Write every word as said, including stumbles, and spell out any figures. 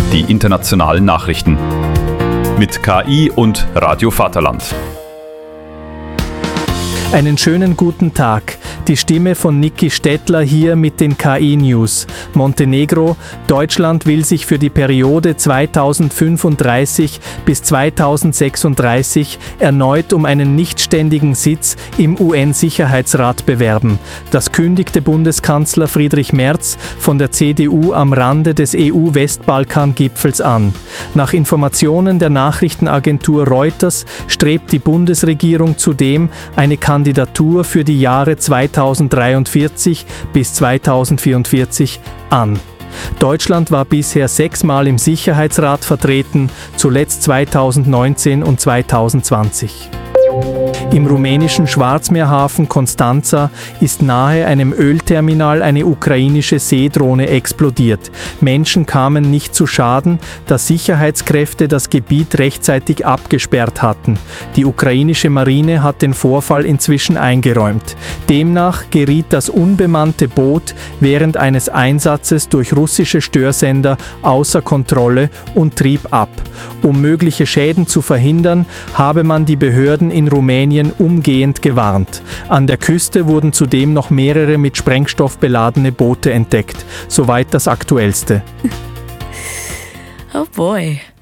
die internationalen Nachrichten. Mit K I und Radio Vaterland. Einen schönen guten Tag. Die Stimme von Niki Stettler hier mit den K I-News. Montenegro: Deutschland will sich für die Periode zweitausendfünfunddreißig bis zweitausendsechsunddreißig erneut um einen nichtständigen Sitz im U N-Sicherheitsrat bewerben. Das kündigte Bundeskanzler Friedrich Merz von der C D U am Rande des E U-Westbalkan-Gipfels an. Nach Informationen der Nachrichtenagentur Reuters strebt die Bundesregierung zudem eine Kandidatur für die Jahre zweitausenddreiundvierzig bis zweitausendvierundvierzig an. Deutschland war bisher sechsmal im Sicherheitsrat vertreten, zuletzt zweitausendneunzehn und zweitausendzwanzig. Im rumänischen Schwarzmeerhafen Constanța ist nahe einem Ölterminal eine ukrainische Seedrohne explodiert. Menschen kamen nicht zu Schaden, da Sicherheitskräfte das Gebiet rechtzeitig abgesperrt hatten. Die ukrainische Marine hat den Vorfall inzwischen eingeräumt. Demnach geriet das unbemannte Boot während eines Einsatzes durch russische Störsender außer Kontrolle und trieb ab. Um mögliche Schäden zu verhindern, habe man die Behörden in Rumänien umgehend gewarnt. An der Küste wurden zudem noch mehrere mit Sprengstoff beladene Boote entdeckt. Soweit das Aktuellste. Oh boy.